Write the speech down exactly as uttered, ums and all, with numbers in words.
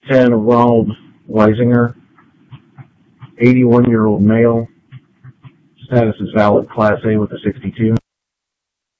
ten of Ronald Weisinger, eighty-one-year-old male, status is valid, Class A with a sixty-two.